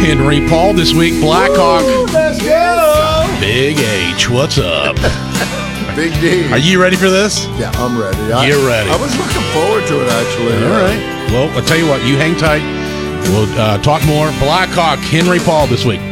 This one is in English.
Henry Paul this week. Blackhawk. Let's go. Big H, what's up? Big D. Are you ready for this? Yeah, I'm ready. You're ready. I was looking forward to it, actually. All right. Well, I'll tell you what. You hang tight. We'll talk more. Blackhawk, Henry Paul this week.